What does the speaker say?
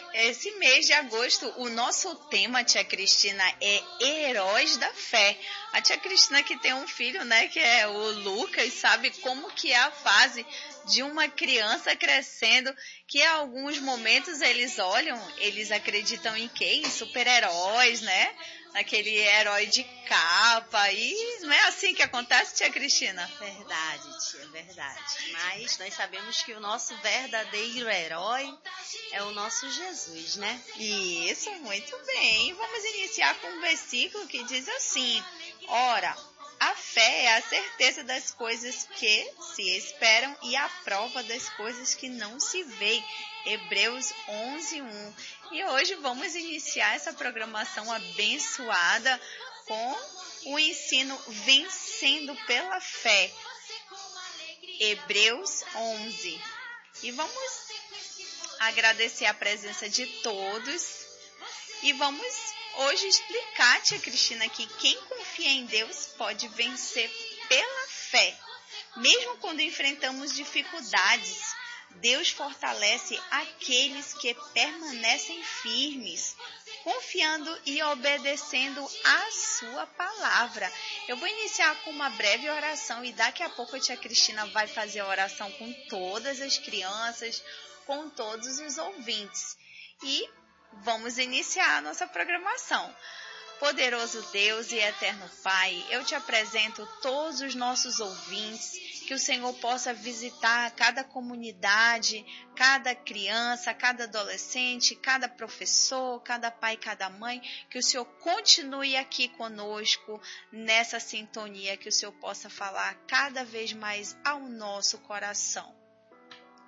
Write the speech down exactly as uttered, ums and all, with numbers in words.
Esse mês de agosto, o nosso tema, tia Cristina, é Heróis da Fé. A tia Cristina que tem um filho, né, que é o Lucas, sabe como que é a fase de uma criança crescendo, que em alguns momentos eles olham, eles acreditam em quê? Em super-heróis, né? Aquele herói de capa, e não é assim que acontece, tia Cristina? Verdade, tia, verdade. Mas nós sabemos que o nosso verdadeiro herói é o nosso Jesus, né? Isso, muito bem. Vamos iniciar com um versículo que diz assim: ora, a fé é a certeza das coisas que se esperam e a prova das coisas que não se veem. Hebreus onze, um. E hoje vamos iniciar essa programação abençoada com o ensino Vencendo pela Fé. Hebreus onze. E vamos agradecer a presença de todos e vamos hoje explicar, tia Cristina, que quem confia em Deus pode vencer pela fé. Mesmo quando enfrentamos dificuldades, Deus fortalece aqueles que permanecem firmes, confiando e obedecendo a sua palavra. Eu vou iniciar com uma breve oração e daqui a pouco a tia Cristina vai fazer a oração com todas as crianças, com todos os ouvintes. E vamos iniciar a nossa programação. Poderoso Deus e eterno Pai, eu te apresento todos os nossos ouvintes, que o Senhor possa visitar cada comunidade, cada criança, cada adolescente, cada professor, cada pai, cada mãe, que o Senhor continue aqui conosco nessa sintonia, que o Senhor possa falar cada vez mais ao nosso coração.